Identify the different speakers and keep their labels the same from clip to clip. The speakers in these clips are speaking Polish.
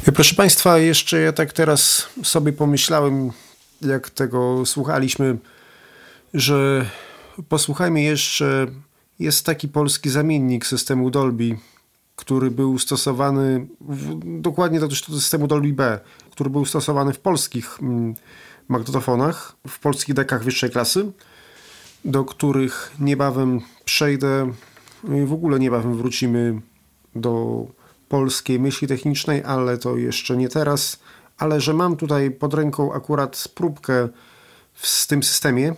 Speaker 1: Proszę Państwa, jeszcze ja tak teraz sobie pomyślałem, jak tego słuchaliśmy, że posłuchajmy jeszcze, jest taki polski zamiennik systemu Dolby, który był stosowany, dokładnie dotyczy to systemu Dolby B, który był stosowany w polskich magnetofonach, w polskich dekach wyższej klasy, do których niebawem przejdę, w ogóle niebawem wrócimy do polskiej myśli technicznej, ale to jeszcze nie teraz, ale że mam tutaj pod ręką akurat próbkę w tym systemie,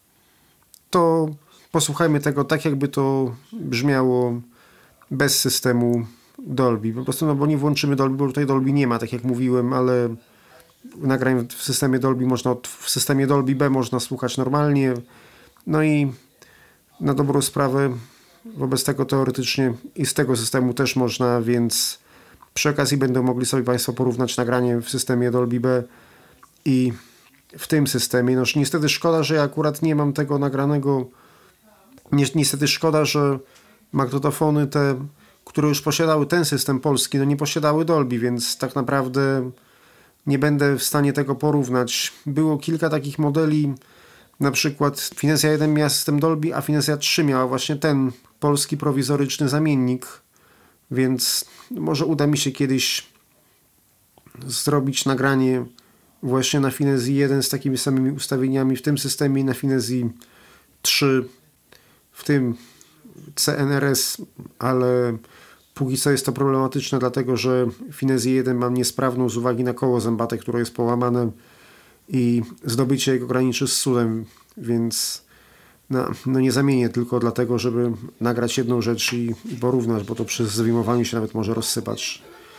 Speaker 1: to posłuchajmy tego tak, jakby to brzmiało bez systemu Dolby. Po prostu, no bo nie włączymy Dolby, bo tutaj Dolby nie ma, tak jak mówiłem, ale nagrań w systemie Dolby w systemie Dolby B można słuchać normalnie. No i na dobrą sprawę wobec tego teoretycznie i z tego systemu też można, więc przy okazji będą mogli sobie Państwo porównać nagranie w systemie Dolby B i w tym systemie. No niestety szkoda, że ja akurat nie mam tego nagranego. Niestety szkoda, że magnetofony te, które już posiadały ten system polski, no nie posiadały Dolby, więc tak naprawdę nie będę w stanie tego porównać. Było kilka takich modeli, na przykład Finesia 1 miała system Dolby, a Finesia 3 miała właśnie ten polski prowizoryczny zamiennik, więc może uda mi się kiedyś zrobić nagranie właśnie na Finesii 1 z takimi samymi ustawieniami w tym systemie i na Finesii 3 w tym CNRS, ale póki co jest to problematyczne, dlatego że Finezję 1 mam niesprawną z uwagi na koło zębate, które jest połamane i zdobycie jego graniczy z sudem, więc no nie zamienię tylko dlatego, żeby nagrać jedną rzecz i porównać, bo to przy zwyjmowaniu się nawet może rozsypać.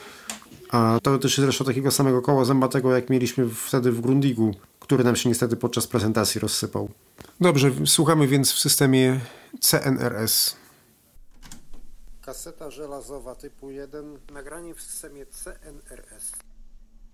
Speaker 1: A to też jest zresztą takiego samego koła zębatego, jak mieliśmy wtedy w Grundigu, który nam się niestety podczas prezentacji rozsypał. Dobrze, słuchamy więc w systemie CNRS. Kaseta żelazowa typu 1, nagranie w systemie CNRS.